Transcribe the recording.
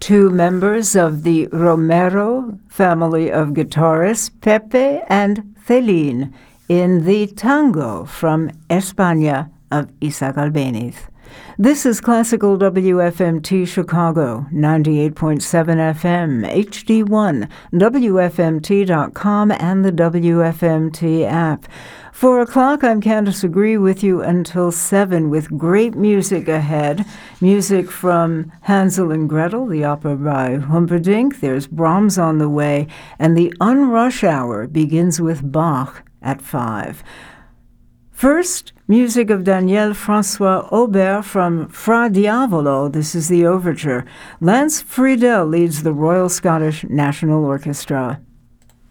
two members of the Romero family of guitarists, Pepe and Celine, in the Tango from España of Isaac Albéniz. This is Classical WFMT Chicago, 98.7 FM, HD1, WFMT.com, and the WFMT app. 4 o'clock, I'm Candace Agree with you until 7 with great music ahead. Music from Hansel and Gretel, the opera by Humperdinck. There's Brahms on the way, and the Unrush Hour begins with Bach at 5. First, music of Daniel Francois Aubert from Fra Diavolo. This is the overture. Lance Friedel leads the Royal Scottish National Orchestra.